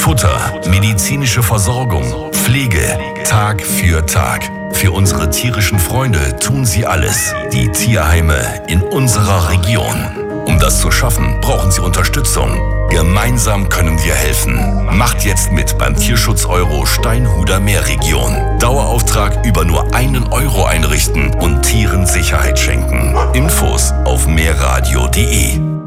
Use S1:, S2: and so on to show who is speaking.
S1: Futter, medizinische Versorgung, Pflege, Tag für Tag. Für unsere tierischen Freunde tun sie alles. Die Tierheime in unserer Region. Um das zu schaffen, brauchen sie Unterstützung. Gemeinsam können wir helfen. Macht jetzt mit beim Tierschutz-Euro Steinhuder Meerregion. Dauerauftrag über nur 1 Euro einrichten und Tieren Sicherheit schenken. Infos auf meerradio.de.